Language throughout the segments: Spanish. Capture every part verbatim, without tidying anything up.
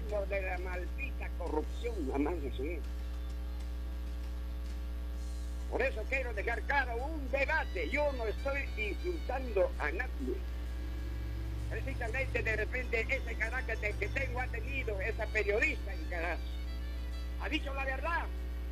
fruto de la maldita corrupción, amado señor. Por eso quiero dejar claro un debate. Yo no estoy insultando a nadie. Precisamente de repente ese carácter que tengo ha tenido esa periodista en Caraz. Ha dicho la verdad.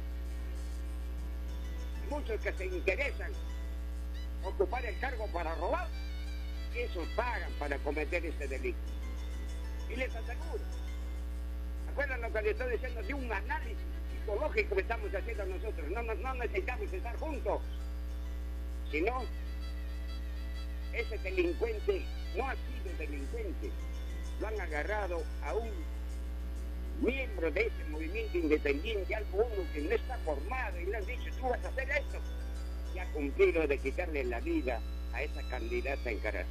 Muchos que se interesan ocupar el cargo para robar, esos pagan para cometer ese delito. Y les aseguro, ¿recuerdan lo que les estoy diciendo? De un análisis psicológico que estamos haciendo nosotros. No, no, no necesitamos estar juntos, sino ese delincuente no ha sido delincuente, lo han agarrado a un miembro de ese movimiento independiente, algo uno que no está formado, y le han dicho, tú vas a hacer esto, y ha cumplido de quitarle la vida a esa candidata en Caraz.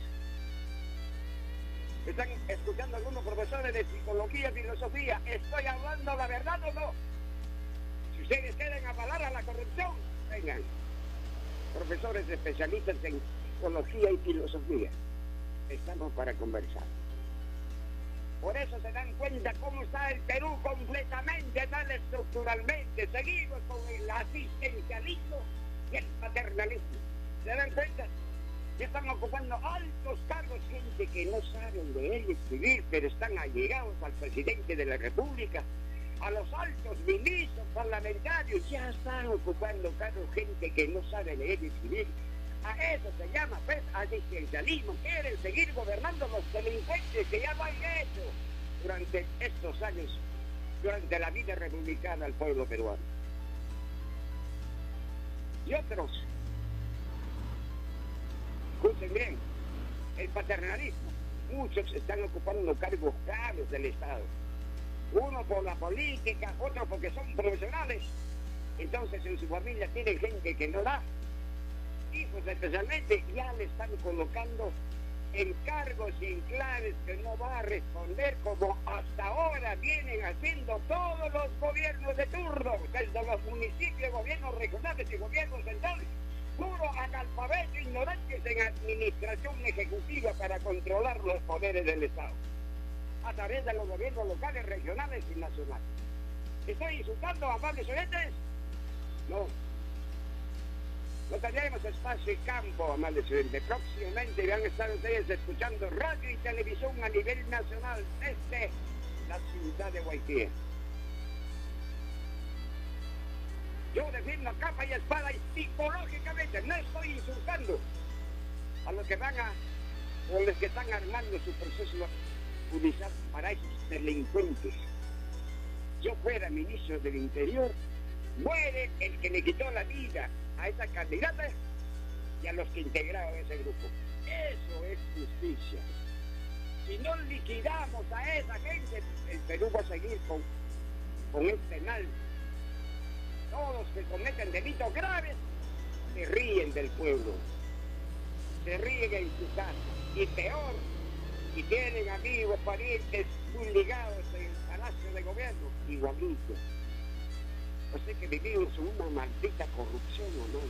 ¿Están escuchando algunos profesores de psicología, filosofía? ¿Estoy hablando la verdad o no? Si ustedes quieren avalar a la corrupción, vengan. Profesores especialistas en psicología y filosofía, estamos para conversar. Por eso se dan cuenta cómo está el Perú completamente, tal estructuralmente. Seguimos con el asistencialismo y el paternalismo. ¿Se dan cuenta? Ya están ocupando altos cargos, gente que no saben leer y escribir, pero están allegados al presidente de la República. A los altos ministros parlamentarios ya están ocupando cargos, gente que no sabe leer y escribir. A eso se llama, pues, asistencialismo. Quieren seguir gobernando los delincuentes que ya lo han hecho durante estos años, durante la vida republicana al pueblo peruano. Y otros, escuchen bien, el paternalismo. Muchos están ocupando cargos claves del Estado. Uno por la política, otro porque son profesionales. Entonces en su familia tienen gente que no da. Hijos especialmente ya le están colocando en cargos y en claves que no va a responder, como hasta ahora vienen haciendo todos los gobiernos de turno, desde los municipios, gobiernos regionales y gobiernos centrales. Puro analfabeto, ignorantes en administración ejecutiva para controlar los poderes del Estado, a través de los gobiernos locales, regionales y nacionales. ¿Estoy insultando a amables oyentes? No. No tenemos espacio y campo, amables oyentes. Próximamente van a estar ustedes escuchando radio y televisión a nivel nacional desde la ciudad de Guayaquil. Yo defiendo a capa y espada y psicológicamente no estoy insultando a los que van a, o los que están armando su proceso judicial para esos delincuentes. Yo fuera ministro del Interior, muere el que le quitó la vida a esa candidata y a los que integraron ese grupo. Eso es justicia. Si no liquidamos a esa gente, el Perú va a seguir con, con el penal. Todos que cometen delitos graves se ríen del pueblo, se ríen en su casa, y peor, si tienen amigos, parientes muy ligados en el Palacio de Gobierno, igualito. O sea que vivimos en una maldita corrupción, ¿o no?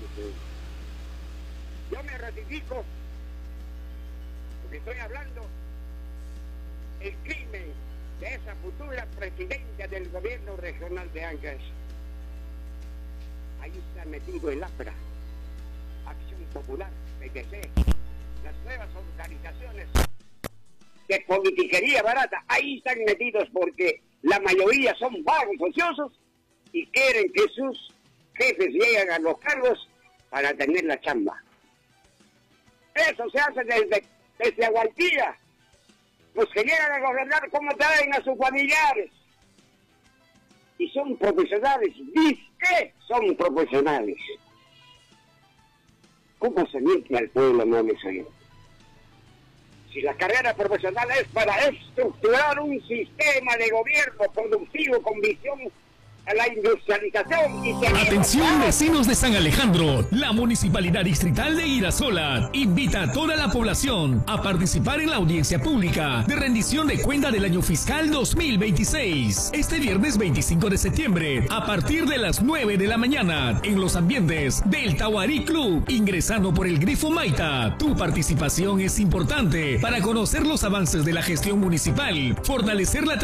Yo me ratifico, porque estoy hablando el crimen de esa futura presidenta del gobierno regional de Ancash. Ahí está metido el APRA, Acción Popular, P T C, las nuevas organizaciones de politiquería barata. Ahí están metidos porque la mayoría son vagos, ociosos, y quieren que sus jefes lleguen a los cargos para tener la chamba. Eso se hace desde, desde Aguantía. Los que llegan a gobernar, ¿cómo traen a sus familiares? Y son profesionales. ¿Dice qué? Son profesionales. ¿Cómo se miente al pueblo, no me soy? Si la carrera profesional es para estructurar un sistema de gobierno productivo con visión a la industrialización y atención, vecinos de San Alejandro, la Municipalidad Distrital de Irasola invita a toda la población a participar en la audiencia pública de rendición de cuenta del año fiscal dos mil veintiséis, este viernes veinticinco de septiembre, a partir de las nueve de la mañana, en los ambientes del Tahuarí Club, ingresando por el grifo Maita. Tu participación es importante para conocer los avances de la gestión municipal, fortalecer la